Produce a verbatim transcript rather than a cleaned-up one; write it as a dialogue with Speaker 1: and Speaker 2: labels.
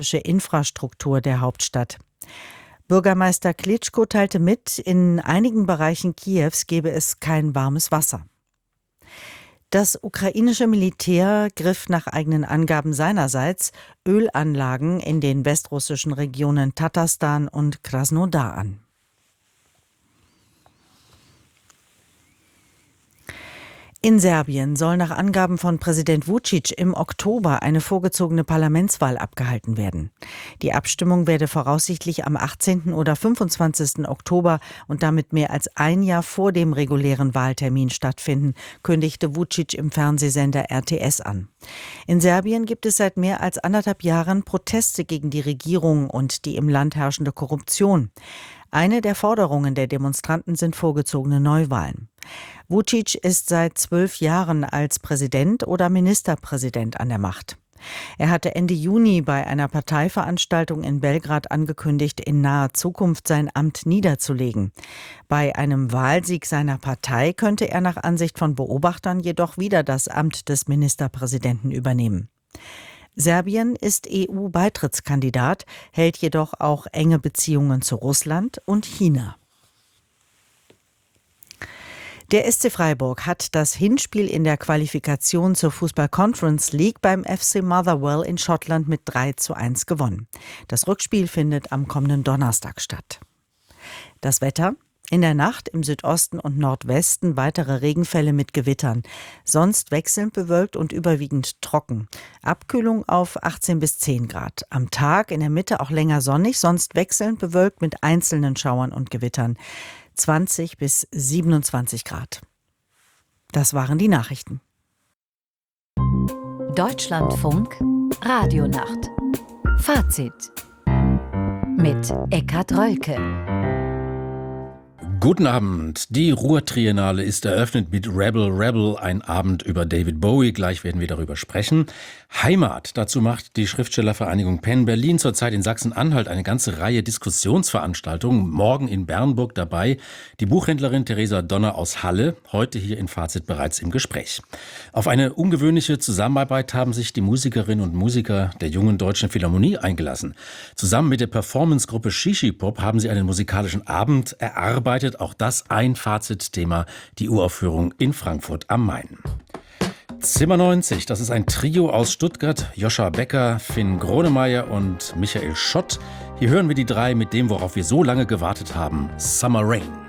Speaker 1: Infrastruktur der Hauptstadt. Bürgermeister Klitschko teilte mit, in einigen Bereichen Kiews gebe es kein warmes Wasser. Das ukrainische Militär griff nach eigenen Angaben seinerseits Ölanlagen in den westrussischen Regionen Tatarstan und Krasnodar an. In Serbien soll nach Angaben von Präsident Vučić im Oktober eine vorgezogene Parlamentswahl abgehalten werden. Die Abstimmung werde voraussichtlich am achtzehnten oder fünfundzwanzigsten Oktober und damit mehr als ein Jahr vor dem regulären Wahltermin stattfinden, kündigte Vučić im Fernsehsender R T S an. In Serbien gibt es seit mehr als anderthalb Jahren Proteste gegen die Regierung und die im Land herrschende Korruption. Eine der Forderungen der Demonstranten sind vorgezogene Neuwahlen. Vučić ist seit zwölf Jahren als Präsident oder Ministerpräsident an der Macht. Er hatte Ende Juni bei einer Parteiveranstaltung in Belgrad angekündigt, in naher Zukunft sein Amt niederzulegen. Bei einem Wahlsieg seiner Partei könnte er nach Ansicht von Beobachtern jedoch wieder das Amt des Ministerpräsidenten übernehmen. Serbien ist E U-Beitrittskandidat, hält jedoch auch enge Beziehungen zu Russland und China. Der S C Freiburg hat das Hinspiel in der Qualifikation zur Fußball-Conference League beim F C Motherwell in Schottland mit drei zu eins gewonnen. Das Rückspiel findet am kommenden Donnerstag statt. Das Wetter: In der Nacht im Südosten und Nordwesten weitere Regenfälle mit Gewittern. Sonst wechselnd bewölkt und überwiegend trocken. Abkühlung auf achtzehn bis zehn Grad. Am Tag in der Mitte auch länger sonnig, sonst wechselnd bewölkt mit einzelnen Schauern und Gewittern. zwanzig bis siebenundzwanzig Grad. Das waren die Nachrichten.
Speaker 2: Deutschlandfunk Radionacht. Fazit mit Eckhard Rölke.
Speaker 3: Guten Abend. Die Ruhr-Triennale ist eröffnet mit Rebel Rebel, ein Abend über David Bowie. Gleich werden wir darüber sprechen. Heimat. Dazu macht die Schriftstellervereinigung Penn Berlin zurzeit in Sachsen-Anhalt eine ganze Reihe Diskussionsveranstaltungen. Morgen in Bernburg dabei die Buchhändlerin Theresa Donner aus Halle, heute hier in Fazit bereits im Gespräch. Auf eine ungewöhnliche Zusammenarbeit haben sich die Musikerinnen und Musiker der Jungen Deutschen Philharmonie eingelassen. Zusammen mit der Performancegruppe Shishi Pop haben sie einen musikalischen Abend erarbeitet. Auch das ein Fazitthema, die Uraufführung in Frankfurt am Main. Zimmer neunzig, das ist ein Trio aus Stuttgart, Joscha Becker, Finn Gronemeyer und Michael Schott. Hier hören wir die drei mit dem, worauf wir so lange gewartet haben, Summer Rain.